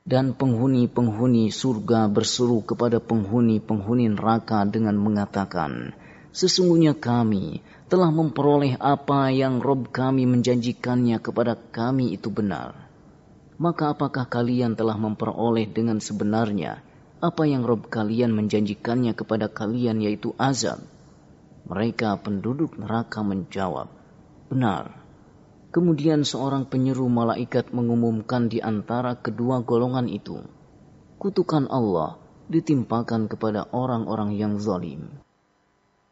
Dan penghuni-penghuni surga berseru kepada penghuni-penghuni neraka dengan mengatakan, sesungguhnya kami telah memperoleh apa yang Rabb kami menjanjikannya kepada kami itu benar. Maka apakah kalian telah memperoleh dengan sebenarnya apa yang Rabb kalian menjanjikannya kepada kalian, yaitu azab? Mereka penduduk neraka menjawab, benar. Kemudian seorang penyeru malaikat mengumumkan di antara kedua golongan itu, kutukan Allah ditimpakan kepada orang-orang yang zalim.